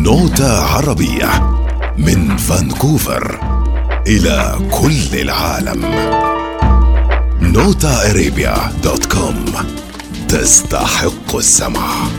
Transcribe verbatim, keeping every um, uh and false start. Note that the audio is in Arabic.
نوتة عربية من فانكوفر إلى كل العالم. نوتا أرابيا دوت كوم تستحق السمع.